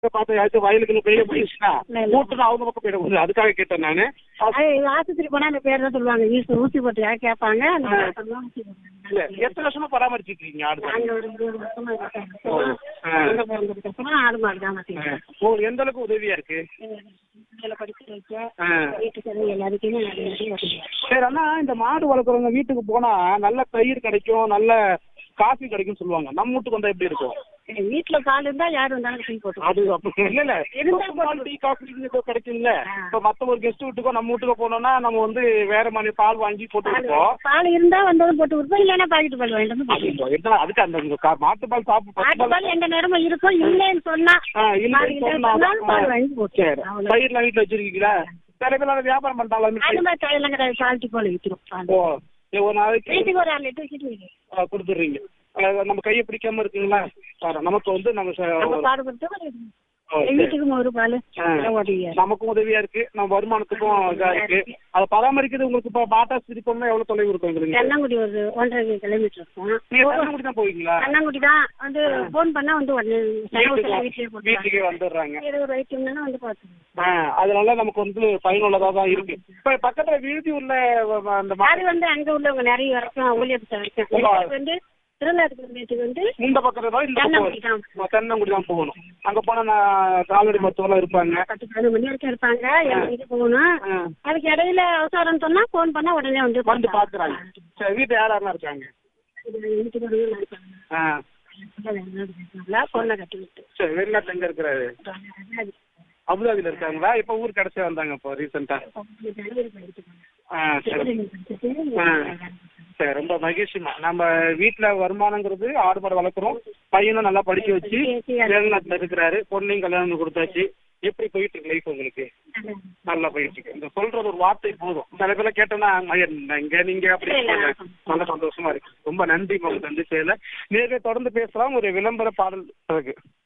பார்த்து யாச்சும் வயலுக்கு வெளியே போயிடுச்சுன்னா கூட்டுனா அவங்க பக்கம் போயிட அதுக்காக கேட்டேன் நானு. ஆஸ்பத்திரி போனா அந்த பேர் தான் சொல்லுவாங்க, ஊசி போட்டு கேட்பாங்க. இல்ல எத்தனை வருஷமா பராமரிச்சுக்கிறீங்க ஆடு? ஆடு மாடு தான் உங்களுக்கு எந்த அளவுக்கு உதவியா இருக்கு? படிக்க வைக்க வீட்டுக்கு எல்லாருக்குமே. சரி அண்ணா, இந்த மாடு வளர்க்குறவங்க வீட்டுக்கு போனா நல்ல தயிர் கிடைக்கும், நல்ல காஃபி கிடைக்கும் சொல்லுவாங்க. நம்ம வீட்டுக்கு வந்தா எப்படி இருக்கும்? வீட்டுல பால் இருந்தா யாரு வந்தாலும் டீ போட்டு அது அப்படி இல்ல டீ காஃபி கிடைக்கும்ல. இப்ப மத்த ஒரு கெஸ்ட் வீட்டுக்கோ நம்ம வீட்டுக்கோ போனோம்னா நம்ம வந்து வேற மாதிரி பால் வாங்கி போட்டு கொடுப்போம். பால் இருந்தா வந்ததும் போட்டு கொடுப்போம், இல்லன்னா பாக்கெட் பால் வாங்கிட்டு. அதுக்கு அந்த மாட்டு பால் சாப்பிட்டு எந்த நேரமும் இருக்கும். இல்லன்னு சொன்னா பால் வாங்கி போட்டு. தயிர்லாம் வீட்டுல வச்சிருக்கீங்களா? சில பேர் வியாபாரம் பண்றாங்க. சால்ட்டி போல விற்கிறோம். ஒரு நாளைக்கு வீட்டுக்கு ஒரு 6 லிட்டர் கொடுத்துடுறீங்க. நம்ம கையை பிடிக்காம இருக்குங்களா? நமக்கு வந்து வீட்டுக்கும் ஒரு பால் நமக்கும் உதவியா இருக்கு, நம்ம வருமானத்துக்கும் இதா இருக்கு. அதை பராமரிக்கிறது உங்களுக்கு இப்ப பாட்டா சிரிப்போம்னா எவ்வளவு தொலைவு இருக்கும்? கண்ணங்குடி ஒரு 1.5 கிலோமீட்டர் இருக்கும். கண்ணங்குடி தான் போவீங்களா? கண்ணங்குடி தான் வந்து போன் பண்ணா வந்து வீட்டுக்கே வந்துடுறாங்க. வந்து பாத்து. அதனால நமக்கு வந்து பயனுள்ளதா தான் இருக்கு. இப்ப பக்கத்துல விழுதி உள்ள அந்த மாடு வந்து அங்க உள்ளவங்க நிறைய வரைக்கும் ஊழியர் வந்து இந்த பக்கத்துல இந்த தென்னங்குடி தான் போகணும். அங்க போனா நான் கால்நடை மருத்துவம் இருப்பாங்க. 10-11 மணி வரைக்கும் இருப்பாங்க. போகணும். அதுக்கு இடையில அவசரம் சொன்னா போன் பண்ணா உடனே வந்து பாக்குறாங்க. சரி, வீட்டுல யாரெல்லாம் இருக்காங்க? சரி, வெளிநாட்டுல எங்க இருக்கிறாரு? அபுதாபில இருக்காங்களா? இப்ப ஊர் கடைசியா வந்தாங்க இப்போ ரீசெண்டா? சரி, ரொம்ப மகிழ்ச்சிமா. நம்ம வீட்டுல வருமானங்கிறது ஆடு மாடு வளர்க்குறோம். பையனும் நல்லா படிக்க வச்சு வெளிநாட்டுல இருக்கிறாரு. பொண்ணையும் கல்யாணம் கொடுத்தாச்சு. எப்படி போயிட்டு இருக்கு லைஃப் உங்களுக்கு? நல்லா போயிட்டு இருக்கு. இந்த சொல்றது ஒரு வார்த்தை போதும். சில பேர் கேட்டோம்னா இங்க நீங்க அப்படி நல்ல சந்தோஷமா இருக்கு. ரொம்ப நன்றி உங்களுக்கு. நன்றி செய்யல. நேரே தொடர்ந்து பேசலாம். ஒரு விளம்பர பாடல் இருக்கு.